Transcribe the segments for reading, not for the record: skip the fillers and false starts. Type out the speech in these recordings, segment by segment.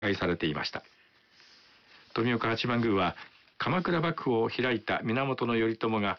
開されていました。富岡八幡宮は鎌倉幕府を開いた源頼朝が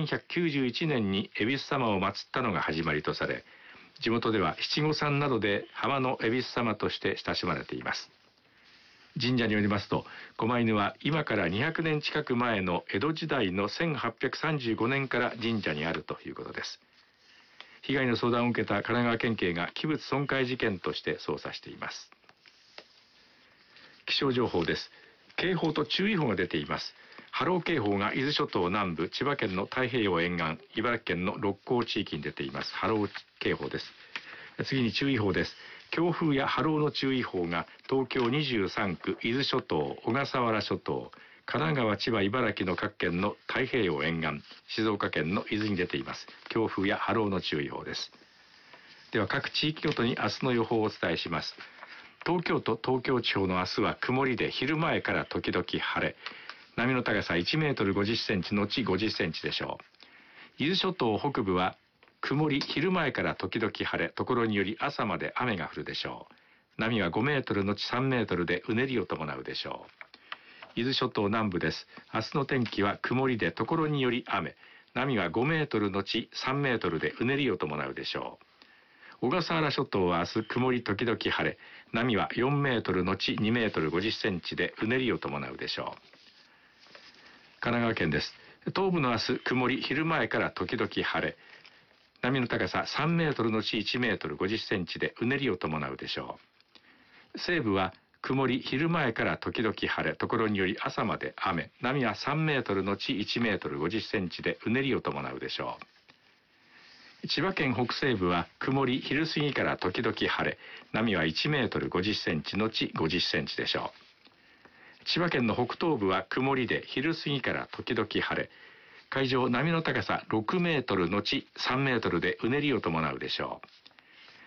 1191年に恵比寿様を祀ったのが始まりとされ、地元では七五三などで浜の恵比寿様として親しまれています。神社によりますと、狛犬は今から200年近く前の江戸時代の1835年から神社にあるということです。被害の相談を受けた神奈川県警が器物損壊事件として捜査しています。気象情報です。警報と注意報が出ています。波浪警報が伊豆諸島南部、千葉県の太平洋沿岸、茨城県の六甲地域に出ています。波浪警報です。次に注意報です。強風や波浪の注意報が東京23区、伊豆諸島、小笠原諸島、神奈川、千葉、茨城の各県の太平洋沿岸、静岡県の伊豆に出ています。強風や波浪の注意報です。では各地域ごとに明日の予報をお伝えします。東京都東京地方の明日は曇りで昼前から時々晴れ、波の高さ1メートル50センチのち50センチでしょう。伊豆諸島北部は曇り昼前から時々晴れ、ところにより朝まで雨が降るでしょう。波は5メートルのち3メートルでうねりを伴うでしょう。伊豆諸島南部です。明日の天気は曇りでところにより雨、波は5メートルのち3メートルでうねりを伴うでしょう。小笠原諸島は明日曇り時々晴れ、波は4メートルのち2メートル50センチでうねりを伴うでしょう。神奈川県です。東部の明日曇り昼前から時々晴れ、波の高さ3メートルのち1メートル50センチでうねりを伴うでしょう。西部は曇り昼前から時々晴れ、ところにより朝まで雨、波は3メートルのち1メートル50センチでうねりを伴うでしょう。千葉県北西部は曇り昼過ぎから時々晴れ、波は1メートル50センチのち50センチでしょう。千葉県の北東部は曇りで昼過ぎから時々晴れ、海上波の高さ6メートルのち3メートルでうねりを伴うでしょう。